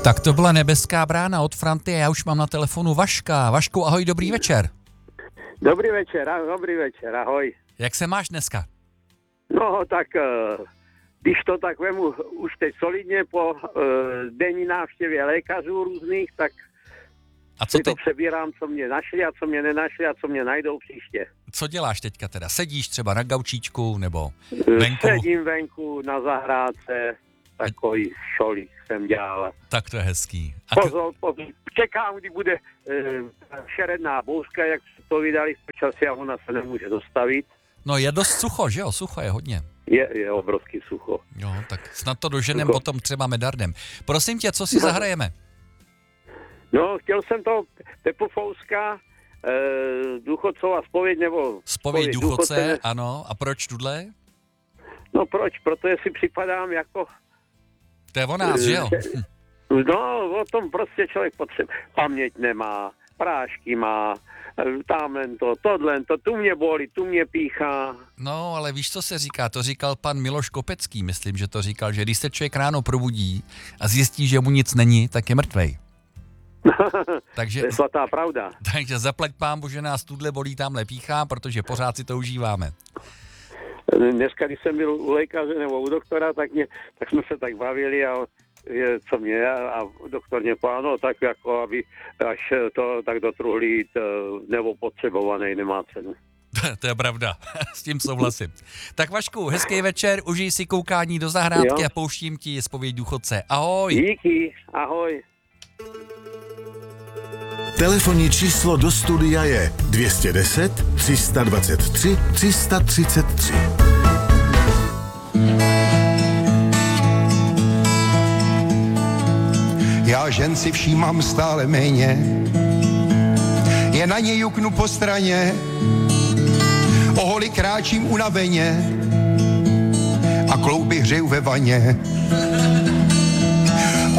Tak to byla Nebeská brána od Franty a já už mám na telefonu Vaška. Vašku, ahoj, dobrý večer. Dobrý večer, ahoj. Jak se máš dneska? No, tak když to tak vemu už teď solidně po denní návštěvě lékařů různých, tak a co si to přebírám, co mě našli a co mě nenašli a co mě najdou příště. Co děláš teďka teda? Sedíš třeba na gaučíčku nebo venku? Sedím venku na zahrádce, takový šolík jsem dělal. Tak to je hezký. Pozor, čekám, kdy bude šeredná bouřka, jak to vydali v počasí a ona se nemůže dostavit. No je dost sucho, že jo? Sucho je hodně. Je obrovský sucho. Jo, tak snad to doženem potom třeba medardem. Prosím tě, co si zahrajeme? No, chtěl jsem to Pepu Fouska, důchodcová zpověď, nebo... Zpověď důchodce, ano. A proč tudle? No proč? Protože si připadám jako... To je o nás, že jo? No, o tom prostě člověk potřebuje. Paměť nemá, prášky má, tohle, tu mě bolí, tu mě píchá. No, ale víš, co se říká? To říkal pan Miloš Kopecký, myslím, že to říkal, že když se člověk ráno probudí a zjistí, že mu nic není, tak je mrtvej. Takže, to je svatá pravda. Takže zaplať pánbu, že nás tudle bolí, tamhle píchá, protože pořád si to užíváme. Dneska, když jsem byl u lékaře nebo u doktora, tak jsme se tak bavili a co mě a doktor mě povedal, no tak jako, aby až to tak dotruhlí nebo potřebovaný, nemá cenu. To je pravda, s tím souhlasím. Tak Vašku, hezký večer, užij si koukání do zahrádky a pouštím ti zpověď důchodce. Ahoj. Díky, ahoj. Telefonní číslo do studia je 210 323 333. Já žen si všímám stále méně, je na ně juknu po straně, o holi kráčím unaveně a klouby hřeju ve vaně.